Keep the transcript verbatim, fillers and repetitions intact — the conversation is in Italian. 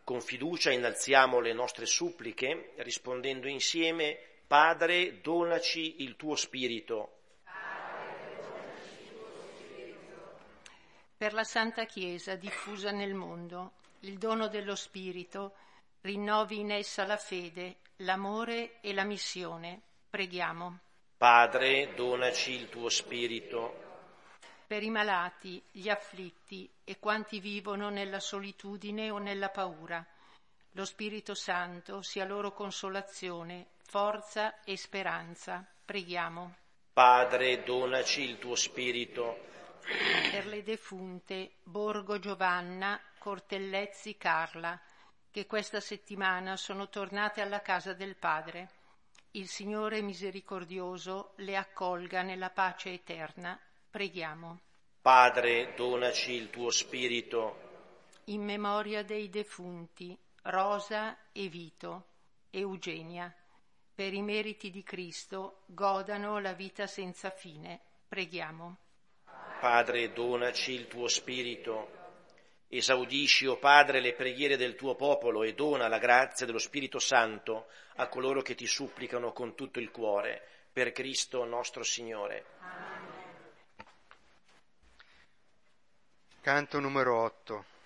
Con fiducia innalziamo le nostre suppliche, rispondendo insieme: Padre, donaci il tuo Spirito. Per la Santa Chiesa diffusa nel mondo, il dono dello Spirito rinnovi in essa la fede, l'amore e la missione. Preghiamo. Padre, donaci il tuo Spirito. Per i malati, gli afflitti e quanti vivono nella solitudine o nella paura, lo Spirito Santo sia loro consolazione, forza e speranza. Preghiamo. Padre, donaci il tuo Spirito. Per le defunte Borgo Giovanna, Cortellezzi Carla, che questa settimana sono tornate alla casa del Padre. Il Signore misericordioso le accolga nella pace eterna. Preghiamo. Padre, donaci il tuo Spirito. In memoria dei defunti Rosa e Vito, Eugenia, per i meriti di Cristo godano la vita senza fine. Preghiamo. Padre, donaci il tuo Spirito. Esaudisci, o Padre, le preghiere del tuo popolo e dona la grazia dello Spirito Santo a coloro che ti supplicano con tutto il cuore. Per Cristo nostro Signore. Amen. Canto numero otto.